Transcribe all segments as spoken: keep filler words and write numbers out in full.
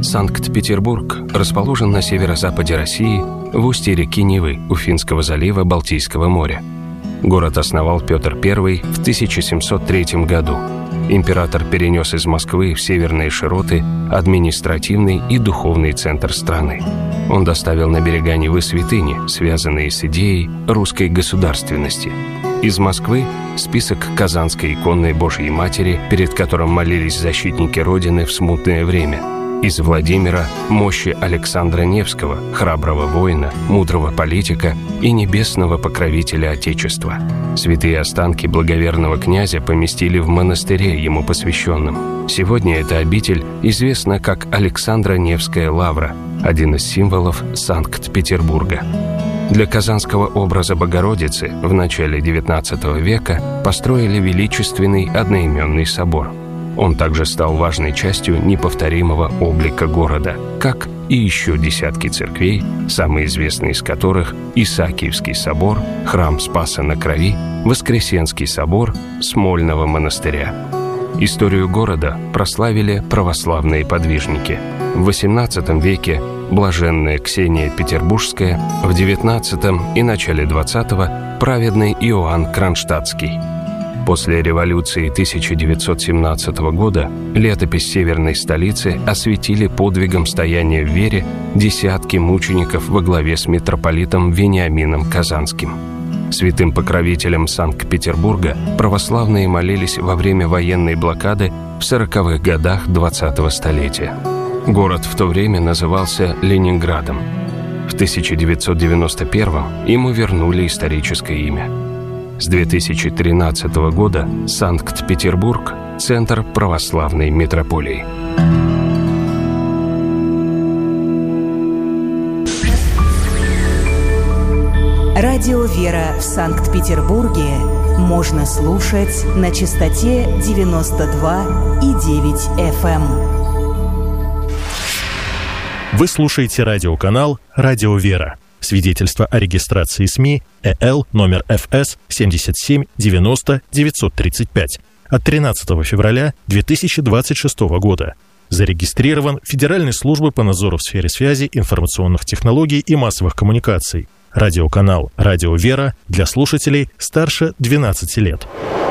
Санкт-Петербург расположен на северо-западе России, в устье реки Невы у Финского залива Балтийского моря. Город основал Петр Первый в тысяча семьсот третьем году. Император перенес из Москвы в северные широты административный и духовный центр страны. Он доставил на берега Невы святыни, связанные с идеей русской государственности. Из Москвы список Казанской иконной Божьей Матери, перед которым молились защитники Родины в смутное время. Из Владимира мощи Александра Невского, храброго воина, мудрого политика и небесного покровителя Отечества. Святые останки благоверного князя поместили в монастыре, ему посвященном. Сегодня эта обитель известна как Александро-Невская лавра, один из символов Санкт-Петербурга. Для казанского образа Богородицы в начале девятнадцатого века построили величественный одноименный собор. Он также стал важной частью неповторимого облика города, как и еще десятки церквей, самые известные из которых Исаакиевский собор, храм Спаса на Крови, Воскресенский собор, Смольного монастыря. Историю города прославили православные подвижники. В восемнадцатом веке блаженная Ксения Петербургская, в девятнадцатом и начале двадцатого праведный Иоанн Кронштадтский. После революции тысяча девятьсот семнадцатого года летопись северной столицы осветили подвигом стояния в вере десятки мучеников во главе с митрополитом Вениамином Казанским. Святым покровителем Санкт-Петербурга православные молились во время военной блокады в сороковых годах двадцатого столетия. Город в то время назывался Ленинградом. В тысяча девятьсот девяносто первом ему вернули историческое имя. С две тысячи тринадцатого года Санкт-Петербург – центр православной митрополии. Радио «Вера» в Санкт-Петербурге можно слушать на частоте девяносто два и девять эф эм. Вы слушаете радиоканал «Радио Вера». Свидетельство о регистрации СМИ э л номер эф эс семьдесят семь девяносто девятьсот тридцать пять от тринадцатого февраля две тысячи двадцать шестого года. Зарегистрирован Федеральной службой по надзору в сфере связи, информационных технологий и массовых коммуникаций. Радиоканал «Радио Вера» для слушателей старше двенадцати лет.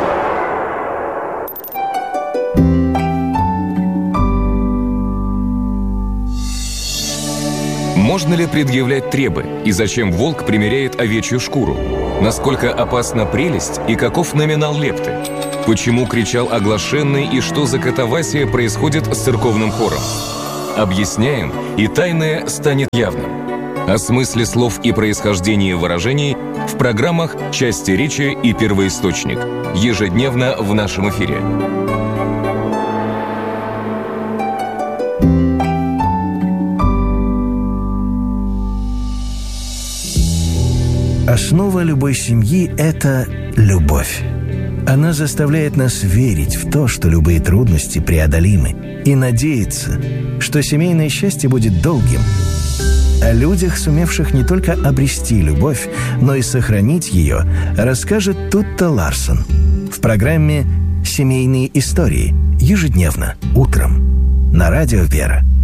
Можно ли предъявлять требы? И зачем волк примеряет овечью шкуру? Насколько опасна прелесть и каков номинал лепты? Почему кричал оглашенный и что за катавасия происходит с церковным хором? Объясняем, и тайное станет явным. О смысле слов и происхождении выражений в программах «Части речи» и «Первоисточник» ежедневно в нашем эфире. Основа любой семьи – это любовь. Она заставляет нас верить в то, что любые трудности преодолимы, и надеяться, что семейное счастье будет долгим. О людях, сумевших не только обрести любовь, но и сохранить ее, расскажет Тутта Ларсон в программе «Семейные истории» ежедневно, утром, на радио «Вера».